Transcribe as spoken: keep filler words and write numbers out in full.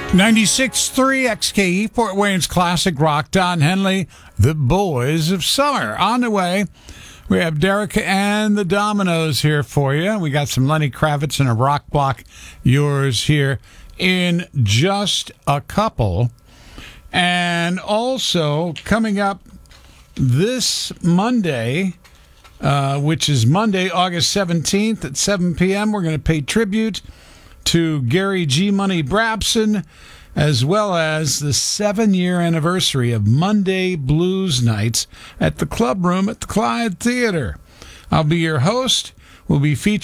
ninety-six point three X K E, Fort Wayne's Classic Rock. Don Henley, the Boys of Summer. On the way, we have Derek and the Dominoes here for you. We got some Lenny Kravitz and a rock block yours here in just a couple. And also, coming up this Monday, uh, which is Monday, August seventeenth at seven p.m., we're going to pay tribute to Gary G. Money Brabson, as well as the seven-year anniversary of Monday Blues Nights at the Club Room at the Clyde Theater. I'll be your host. We'll be featuring